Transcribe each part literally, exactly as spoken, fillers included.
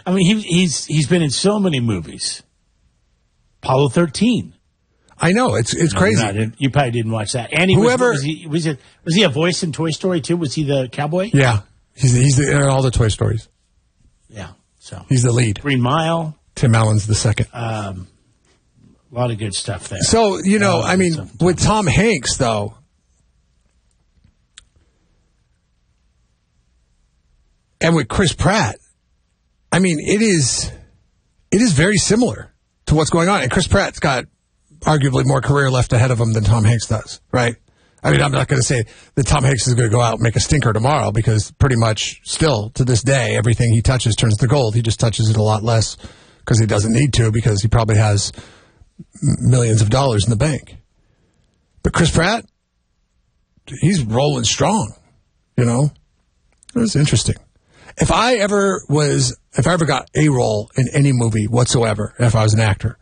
I mean, he, he's he's been in so many movies. Apollo thirteen. I know it's it's no, crazy. Not, you probably didn't watch that. And he Whoever was, was he was it was he a voice in Toy Story too? Was he the cowboy? Yeah, he's he's the, in all the Toy Stories. Yeah, so he's the lead. Green Mile. Tim Allen's the second. Um, a lot of good stuff there. So you know, I mean, with Tom Hanks though. And with Chris Pratt, I mean, it is it is very similar to what's going on. And Chris Pratt's got arguably more career left ahead of him than Tom Hanks does, right? I mean, I'm not going to say that Tom Hanks is going to go out and make a stinker tomorrow because pretty much still to this day, everything he touches turns to gold. He just touches it a lot less because he doesn't need to because he probably has millions of dollars in the bank. But Chris Pratt, he's rolling strong, you know? It was interesting. If I ever was, if I ever got a role in any movie whatsoever, if I was an actor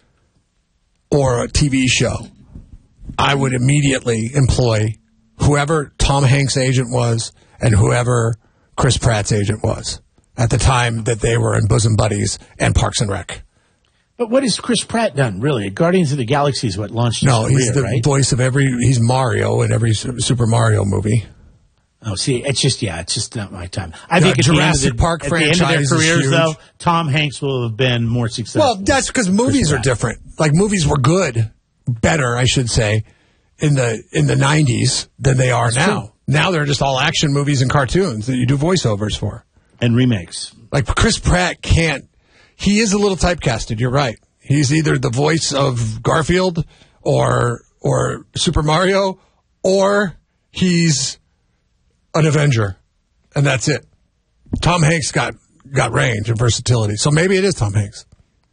or a T V show, I would immediately employ whoever Tom Hanks' agent was and whoever Chris Pratt's agent was at the time that they were in Bosom Buddies and Parks and Rec. But what has Chris Pratt done, really? Guardians of the Galaxy is what launched his No, career, he's the right? voice of every, he's Mario in every Super Mario movie. Oh, see, it's just, yeah, it's just not my time. I The think at Jurassic the end of the, Park at the end of franchise their is careers, huge. though, Tom Hanks will have been more successful. Well, that's because movies are different. Like, movies were good, better, I should say, in the in the nineties than they are That's now. true. Now they're just all action movies and cartoons that you do voiceovers for. And remakes. Like, Chris Pratt can't... He is a little typecasted, you're right. He's either the voice of Garfield or or Super Mario, or he's an Avenger, and that's it. Tom Hanks got, got range and versatility, so maybe it is Tom Hanks.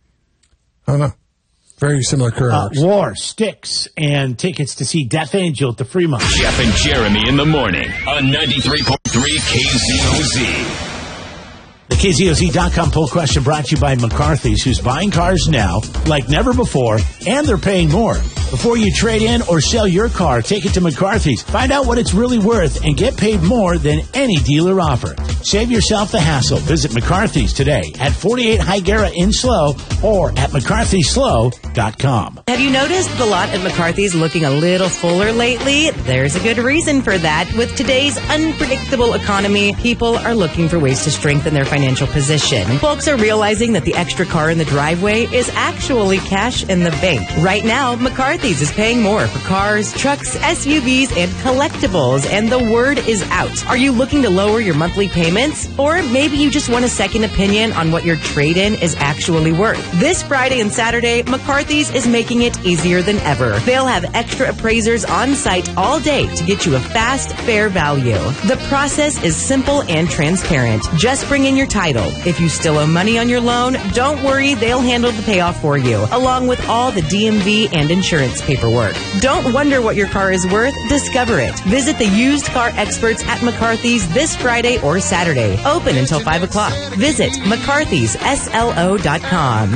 I don't know. Very similar career. Uh, War, Sticks, and tickets to see Death Angel at the Fremont. Jeff and Jeremy in the morning on ninety-three point three K Z O Z. The K Z O Z dot com poll question brought to you by McCarthy's, who's buying cars now like never before, and they're paying more. Before you trade in or sell your car, take it to McCarthy's. Find out what it's really worth and get paid more than any dealer offer. Save yourself the hassle. Visit McCarthy's today at forty-eight Higuera in Slow or at McCarthy Slow dot com. Have you noticed the lot at McCarthy's looking a little fuller lately? There's a good reason for that. With today's unpredictable economy, people are looking for ways to strengthen their financial position. Folks are realizing that the extra car in the driveway is actually cash in the bank. Right now, McCarthy's is paying more for cars, trucks, S U Vs, and collectibles, and the word is out. Are you looking to lower your monthly payments? Or maybe you just want a second opinion on what your trade-in is actually worth. This Friday and Saturday, McCarthy's is making it easier than ever. They'll have extra appraisers on site all day to get you a fast, fair value. The process is simple and transparent. Just bring in your title. If you still owe money on your loan, don't worry, they'll handle the payoff for you, along with all the D M V and insurance paperwork. Don't wonder what your car is worth. Discover it. Visit the used car experts at McCarthy's this Friday or Saturday. Open until five o'clock. Visit McCarthy's S L O dot com.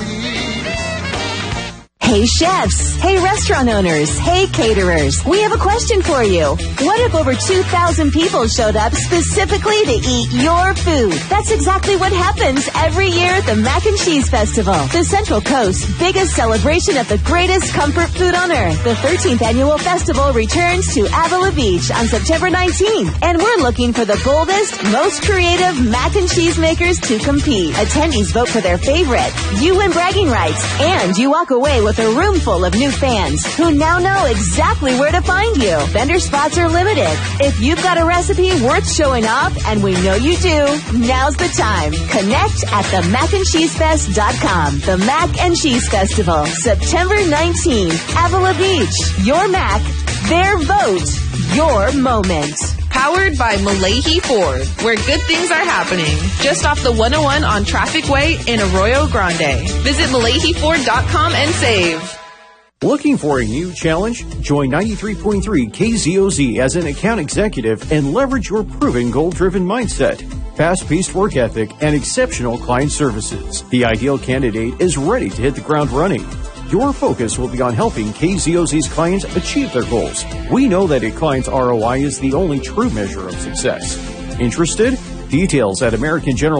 Hey chefs, hey restaurant owners, hey caterers, we have a question for you. What if over two thousand people showed up specifically to eat your food? That's exactly what happens every year at the Mac and Cheese Festival, the Central Coast's biggest celebration of the greatest comfort food on earth. The thirteenth annual festival returns to Avila Beach on September nineteenth, and we're looking for the boldest, most creative mac and cheese makers to compete. Attendees vote for their favorite. You win bragging rights, and you walk away with a room full of new fans who now know exactly where to find you. Vendor spots are limited. If you've got a recipe worth showing off, and we know you do, now's the time. Connect at the mac and cheese fest dot com. The Mac and Cheese Festival, September nineteenth, Avila Beach. Your Mac, their vote, your moment. Powered by Malahi Ford, where good things are happening. Just off the one oh one on Traffic Way in Arroyo Grande. Visit Malahi Ford dot com and save. Looking for a new challenge? Join ninety-three point three K Z O Z as an account executive and leverage your proven goal-driven mindset, fast-paced work ethic, and exceptional client services. The ideal candidate is ready to hit the ground running. Your focus will be on helping K Z O Z's clients achieve their goals. We know that a client's R O I is the only true measure of success. Interested? Details at American General